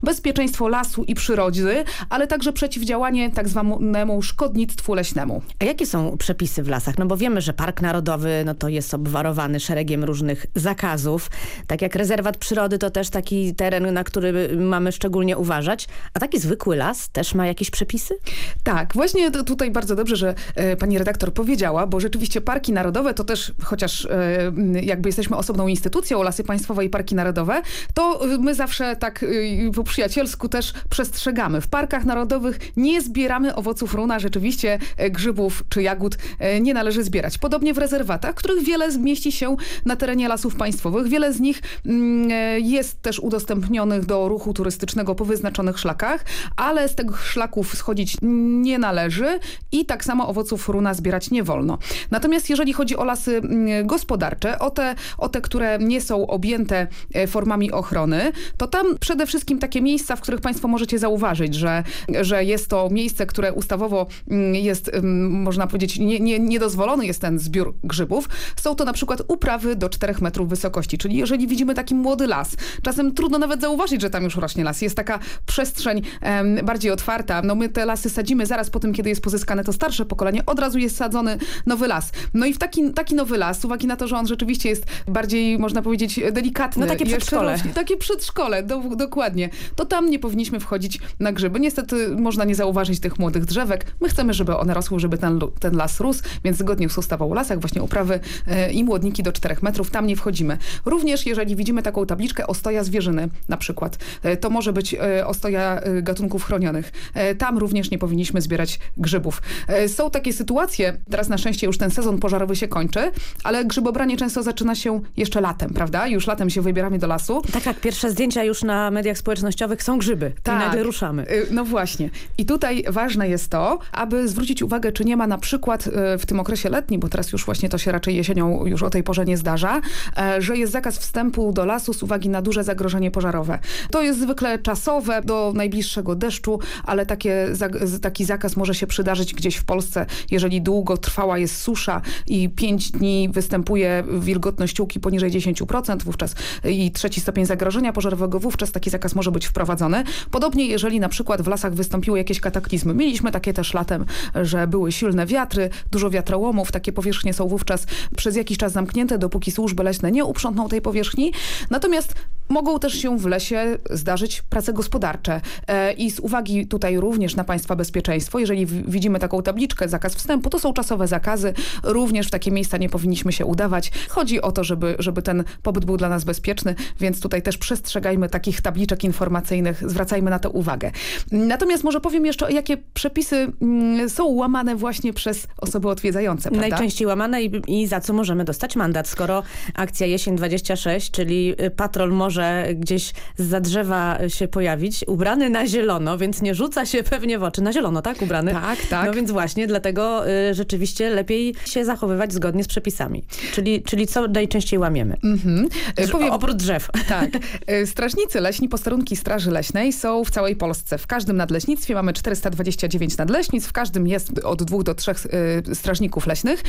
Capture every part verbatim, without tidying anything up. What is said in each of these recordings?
bezpieczeństwo lasu i przyrody, ale także przeciwdziałanie tak zwanemu szkodnictwu leśnemu. A jakie są przepisy w lasach? No bo wiemy, że Park Narodowy no to jest obwarowany szeregiem różnych zakazów. Tak jak rezerwat przyrody to też taki teren, na który mamy szczególnie uważać. A taki zwykły las też ma jakieś przepisy? Tak, właśnie tutaj bardzo dobrze, że e, pani redaktor powiedziała, bo rzeczywiście parki narodowe to też, chociaż e, jakby jesteśmy osobną instytucją, Lasy Państwowe i Parki Narodowe, to my zawsze tak e, po przyjacielsku też przestrzegamy. W parkach narodowych nie zbieramy owoców runa, rzeczywiście e, grzybów czy jagód e, nie należy zbierać. Podobnie w rezerwatach, których wiele zmieści się na terenie Lasów Państwowych. Wiele z nich mm, e, jest też udostępnionych do ruchu turystycznego po wyznaczonych szlakach, ale z tych szlaków schodzić nie należy i tak samo owoców runa zbierać nie wolno. Natomiast jeżeli chodzi o lasy gospodarcze, o te, o te, które nie są objęte formami ochrony, to tam przede wszystkim takie miejsca, w których państwo możecie zauważyć, że, że jest to miejsce, które ustawowo jest, można powiedzieć, nie, nie, niedozwolony jest ten zbiór grzybów. Są to na przykład uprawy do czterech metrów wysokości, czyli jeżeli widzimy taki młody las, czasem trudno nawet zauważyć, że tam już rośnie las. Jest taka przestrzeń em, bardziej otwarta. No my te lasy sadzimy zaraz po tym, kiedy jest pozyskane to starsze pokolenie, od razu jest sadzony nowy las. No i w taki, taki nowy las, z uwagi na to, że on rzeczywiście jest bardziej, można powiedzieć, delikatny. No takie przedszkole. Rośnie, takie przedszkole, do, dokładnie. To tam nie powinniśmy wchodzić na grzyby. Niestety można nie zauważyć tych młodych drzewek. My chcemy, żeby one rosły, żeby ten, ten las rósł, więc zgodnie z ustawą o lasach właśnie uprawy e, i młodniki do czterech metrów, tam nie wchodzimy. Również jeżeli widzimy taką tabliczkę ostoja zwierzyny na przykład, e, to może być e, ostoja e, gatunków chronionych. E, tam również nie powinniśmy zbierać grzybów. E, są takie sytuacje, teraz na szczęście już ten sezon pożarowy się kończy, ale grzybobranie często zaczyna się jeszcze latem, prawda? Już latem się wybieramy do lasu. Tak, tak. Pierwsze zdjęcia już na mediach społecznościowych są grzyby. Tak. I nagle ruszamy. E, no właśnie. I tutaj ważne jest to, aby zwrócić uwagę, czy nie ma na przykład e, w tym okresie letnim, bo teraz już właśnie to się raczej jesienią już o tej porze nie zdarza, e, że jest zakaz wstępu do lasu z uwagi na duże zagrożenie pożarowe. To jest zwykle czasowe, do najbliższego deszczu, ale takie, taki zakaz może się przydarzyć gdzieś w Polsce, jeżeli długo trwała jest susza i pięć dni występuje wilgotność ściółki poniżej dziesięć procent, wówczas i trzeci stopień zagrożenia pożarowego, wówczas taki zakaz może być wprowadzony. Podobnie jeżeli na przykład w lasach wystąpiły jakieś kataklizmy. Mieliśmy takie też latem, że były silne wiatry, dużo wiatrołomów, takie powierzchnie są wówczas przez jakiś czas zamknięte, dopóki służby leśne nie uprzątną tej powierzchni. Natomiast mogą też się w lesie zdarzyć prace gospodarcze. E, I z uwagi tutaj również na państwa bezpieczeństwo, jeżeli w, widzimy taką tabliczkę, zakaz wstępu, to są czasowe zakazy. Również w takie miejsca nie powinniśmy się udawać. Chodzi o to, żeby, żeby ten pobyt był dla nas bezpieczny, więc tutaj też przestrzegajmy takich tabliczek informacyjnych, zwracajmy na to uwagę. Natomiast może powiem jeszcze, jakie przepisy mm, są łamane właśnie przez osoby odwiedzające, prawda? Najczęściej łamane i, i za co możemy dostać mandat, skoro akcja Jesień dwadzieścia sześć, czyli patrol może gdzieś zza drzewa się pojawić, ubrany na zielono, więc nie rzuca się pewnie w oczy. Na zielono, tak? Ubrany? Tak, tak. No więc właśnie, dlatego y, rzeczywiście lepiej się zachowywać zgodnie z przepisami. Czyli, czyli co najczęściej łamiemy? Mhm. Powiem, oprócz drzew. Tak. Strażnicy leśni, posterunki Straży Leśnej są w całej Polsce. W każdym nadleśnictwie mamy czterysta dwadzieścia dziewięć nadleśnictw, w każdym jest od dwóch do trzech y, strażników leśnych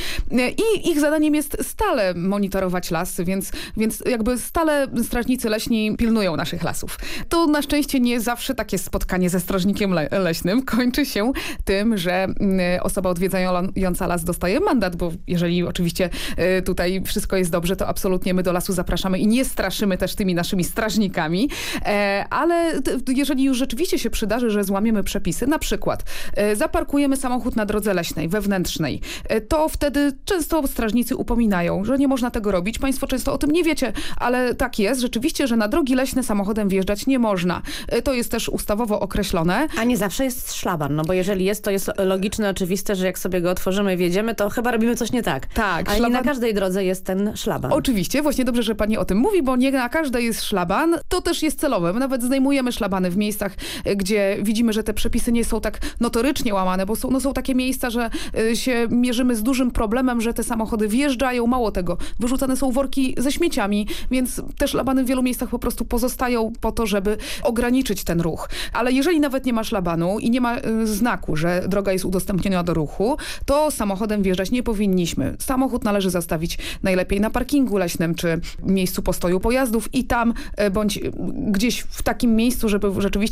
i ich zadaniem jest stale monitorować lasy, więc, więc jakby stale strażnicy leśni pilnują naszych lasów. To na szczęście nie zawsze takie spotkanie ze strażnikiem le leśnym kończy się tym, że y, osoba odwiedzająca las dostaje mandat, bo jeżeli oczywiście y, tutaj wszystko jest dobrze, to absolutnie my do lasu zapraszamy i nie straszymy też tymi naszymi strażnikami, e, ale jeżeli już rzeczywiście się przydarzy, że złamiemy przepisy, na przykład e, zaparkujemy samochód na drodze leśnej, wewnętrznej, e, to wtedy często strażnicy upominają, że nie można tego robić. Państwo często o tym nie wiecie, ale tak jest rzeczywiście, że na drogi leśne samochodem wjeżdżać nie można. E, to jest też ustawowo określone. A nie zawsze jest szlaban, no bo jeżeli jest, to jest logiczne, oczywiste, że jak sobie go otworzymy i wjedziemy, to chyba robimy coś nie tak. Tak. Ale szlaban... nie na każdej drodze jest ten szlaban. Oczywiście, właśnie dobrze, że pani o tym mówi, bo nie na każdej jest szlaban. To też jest celowe. My nawet zdejmujemy szlabany w miejscach, gdzie widzimy, że te przepisy nie są tak notorycznie łamane, bo są, no są takie miejsca, że y, się mierzymy z dużym problemem, że te samochody wjeżdżają. Mało tego, wyrzucane są worki ze śmieciami, więc te szlabany w wielu miejscach miejscach po prostu pozostają po to, żeby ograniczyć ten ruch. Ale jeżeli nawet nie ma szlabanu i nie ma y, znaku, że droga jest udostępniona do ruchu, to samochodem wjeżdżać nie powinniśmy. Samochód należy zastawić najlepiej na parkingu leśnym, czy miejscu postoju pojazdów i tam, y, bądź y, gdzieś w takim miejscu, żeby rzeczywiście